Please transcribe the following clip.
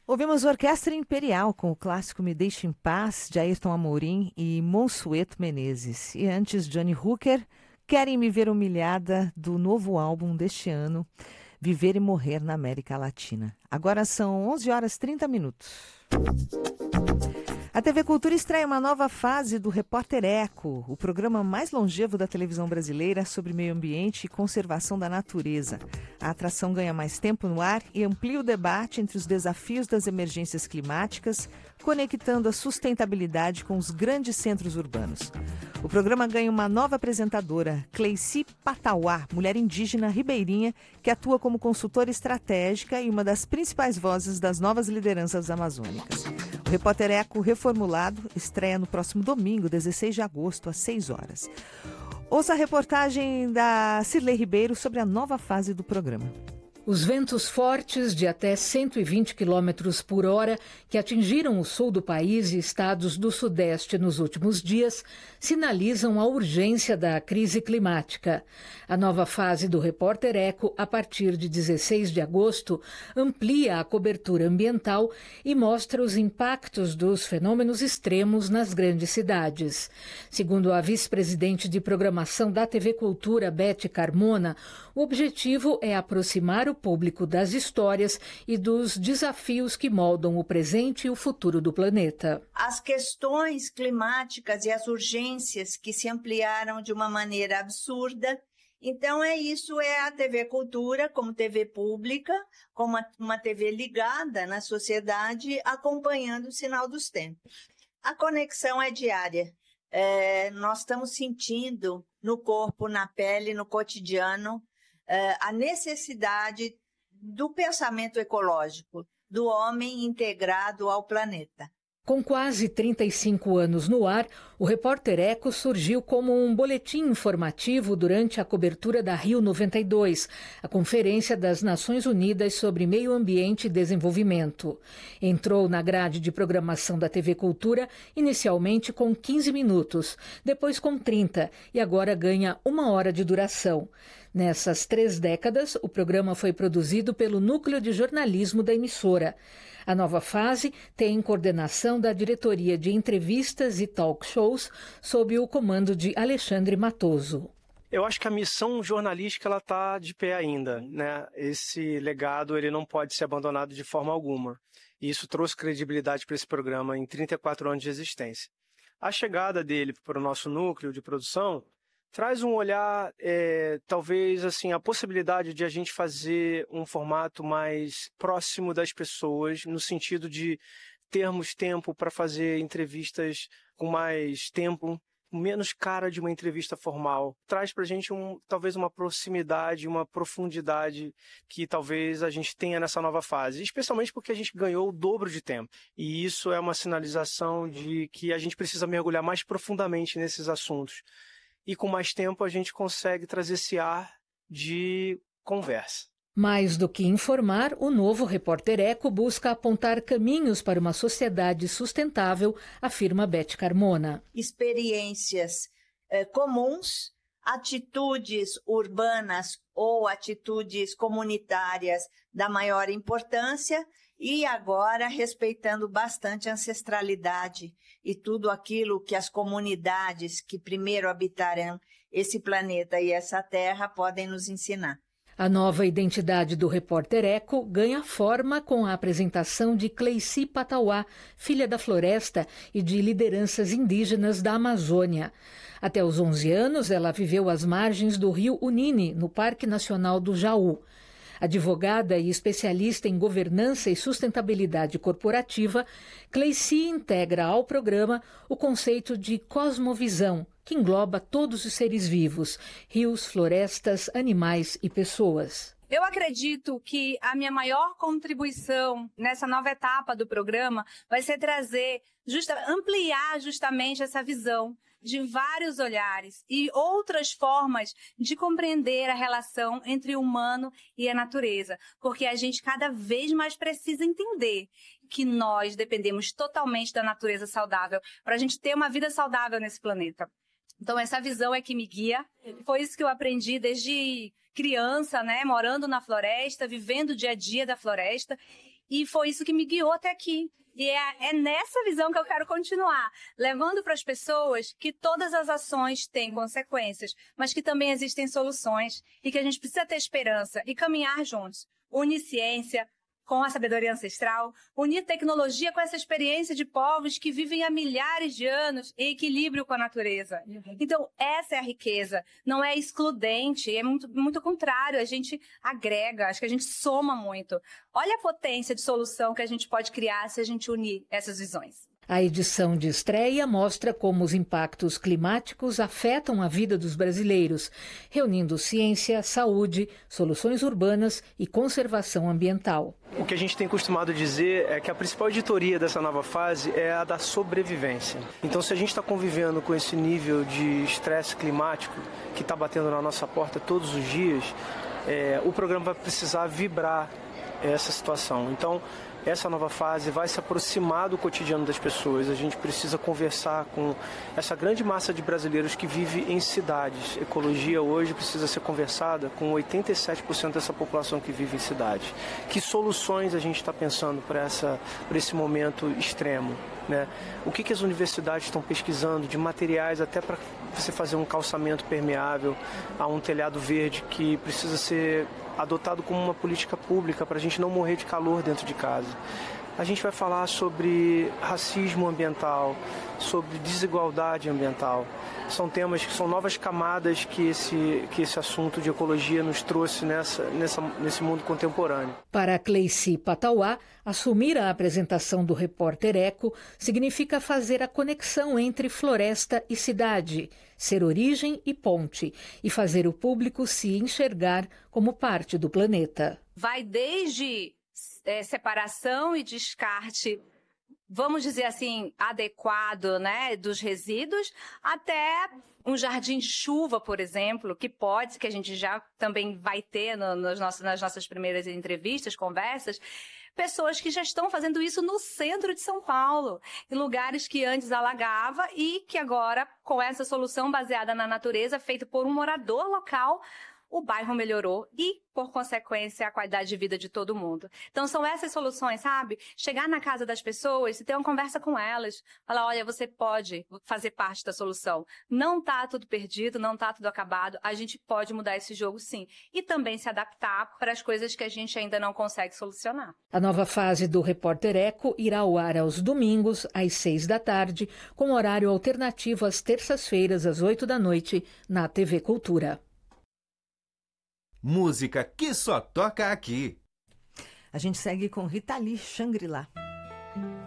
Ouvimos Orquestra Imperial com o clássico Me Deixe em Paz, de Ayrton Amorim e Monsueto Menezes. E antes, Johnny Hooker, Querem Me Ver Humilhada, do novo álbum deste ano, Viver e Morrer na América Latina. Agora são 11 horas e 30 minutos. A TV Cultura estreia uma nova fase do Repórter Eco, o programa mais longevo da televisão brasileira sobre meio ambiente e conservação da natureza. A atração ganha mais tempo no ar e amplia o debate entre os desafios das emergências climáticas, conectando a sustentabilidade com os grandes centros urbanos. O programa ganha uma nova apresentadora, Cleici Patauá, mulher indígena ribeirinha, que atua como consultora estratégica e uma das principais vozes das novas lideranças amazônicas. O Repórter Eco reformulado estreia no próximo domingo, 16 de agosto, às 6 horas. Ouça a reportagem da Cirlei Ribeiro sobre a nova fase do programa. Os ventos fortes de até 120 km por hora que atingiram o sul do país e estados do Sudeste nos últimos dias sinalizam a urgência da crise climática. A nova fase do Repórter Eco, a partir de 16 de agosto, amplia a cobertura ambiental e mostra os impactos dos fenômenos extremos nas grandes cidades. Segundo a vice-presidente de programação da TV Cultura, Beth Carmona, o objetivo é aproximar o público das histórias e dos desafios que moldam o presente e o futuro do planeta. As questões climáticas e as urgências que se ampliaram de uma maneira absurda. Então é a TV Cultura como TV pública, como uma TV ligada na sociedade, acompanhando o sinal dos tempos. A conexão é diária. Nós estamos sentindo no corpo, na pele, no cotidiano, a necessidade do pensamento ecológico, do homem integrado ao planeta. Com quase 35 anos no ar, o Repórter Eco surgiu como um boletim informativo durante a cobertura da Rio 92, a Conferência das Nações Unidas sobre Meio Ambiente e Desenvolvimento. Entrou na grade de programação da TV Cultura inicialmente com 15 minutos, depois com 30 e agora ganha 1 hora de duração. Nessas 3 décadas, o programa foi produzido pelo Núcleo de Jornalismo da emissora. A nova fase tem coordenação da Diretoria de Entrevistas e Talk Shows, sob o comando de Alexandre Matoso. Eu acho que a missão jornalística está de pé ainda, né? Esse legado ele não pode ser abandonado de forma alguma. E isso trouxe credibilidade para esse programa em 34 anos de existência. A chegada dele para o nosso núcleo de produção traz um olhar, talvez assim, a possibilidade de a gente fazer um formato mais próximo das pessoas, no sentido de termos tempo para fazer entrevistas com mais tempo, menos cara de uma entrevista formal. Traz para a gente talvez uma proximidade, uma profundidade que talvez a gente tenha nessa nova fase, especialmente porque a gente ganhou o dobro de tempo. E isso é uma sinalização de que a gente precisa mergulhar mais profundamente nesses assuntos. E com mais tempo a gente consegue trazer esse ar de conversa. Mais do que informar, o novo Repórter Eco busca apontar caminhos para uma sociedade sustentável, afirma Beth Carmona. Experiências comuns, atitudes urbanas ou atitudes comunitárias da maior importância e agora respeitando bastante a ancestralidade e tudo aquilo que as comunidades que primeiro habitaram esse planeta e essa terra podem nos ensinar. A nova identidade do Repórter Eco ganha forma com a apresentação de Cleici Patauá, filha da floresta e de lideranças indígenas da Amazônia. Até os 11 anos, ela viveu às margens do rio Unini, no Parque Nacional do Jaú. Advogada e especialista em governança e sustentabilidade corporativa, Cleici integra ao programa o conceito de cosmovisão, que engloba todos os seres vivos, rios, florestas, animais e pessoas. Eu acredito que a minha maior contribuição nessa nova etapa do programa vai ser ampliar justamente essa visão de vários olhares e outras formas de compreender a relação entre o humano e a natureza, porque a gente cada vez mais precisa entender que nós dependemos totalmente da natureza saudável para a gente ter uma vida saudável nesse planeta. Então, essa visão é que me guia. Foi isso que eu aprendi desde criança, né? Morando na floresta, vivendo o dia a dia da floresta. E foi isso que me guiou até aqui. E é nessa visão que eu quero continuar, levando para as pessoas que todas as ações têm consequências, mas que também existem soluções e que a gente precisa ter esperança e caminhar juntos. Unir ciência com a sabedoria ancestral, unir tecnologia com essa experiência de povos que vivem há milhares de anos em equilíbrio com a natureza. Então, essa é a riqueza, não é excludente, é muito contrário, a gente agrega, acho que a gente soma muito. Olha a potência de solução que a gente pode criar se a gente unir essas visões. A edição de estreia mostra como os impactos climáticos afetam a vida dos brasileiros, reunindo ciência, saúde, soluções urbanas e conservação ambiental. O que a gente tem costumado dizer é que a principal editoria dessa nova fase é a da sobrevivência. Então, se a gente está convivendo com esse nível de estresse climático que está batendo na nossa porta todos os dias, o programa vai precisar vibrar essa situação. Então, essa nova fase vai se aproximar do cotidiano das pessoas. A gente precisa conversar com essa grande massa de brasileiros que vive em cidades. Ecologia hoje precisa ser conversada com 87% dessa população que vive em cidades. Que soluções a gente está pensando para esse momento extremo, né? O que as universidades estão pesquisando de materiais até para você fazer um calçamento permeável a um telhado verde que precisa ser adotado como uma política pública para a gente não morrer de calor dentro de casa. A gente vai falar sobre racismo ambiental, sobre desigualdade ambiental. São temas que são novas camadas que esse assunto de ecologia nos trouxe nesse mundo contemporâneo. Para Cleici Patauá, assumir a apresentação do Repórter Eco significa fazer a conexão entre floresta e cidade, ser origem e ponte, e fazer o público se enxergar como parte do planeta. Vai desde separação e descarte, vamos dizer assim, adequado, né, dos resíduos, até um jardim de chuva, por exemplo, que a gente já também vai ter nas nossas primeiras entrevistas, conversas, pessoas que já estão fazendo isso no centro de São Paulo, em lugares que antes alagava e que agora, com essa solução baseada na natureza, feita por um morador local, o bairro melhorou e, por consequência, a qualidade de vida de todo mundo. Então, são essas soluções, sabe? Chegar na casa das pessoas e ter uma conversa com elas. Falar, olha, você pode fazer parte da solução. Não está tudo perdido, não está tudo acabado. A gente pode mudar esse jogo, sim. E também se adaptar para as coisas que a gente ainda não consegue solucionar. A nova fase do Repórter Eco irá ao ar aos domingos, às 6h, com horário alternativo às terças-feiras, às 20h, na TV Cultura. Música que só toca aqui. A gente segue com Rita Lee, Shangri-La.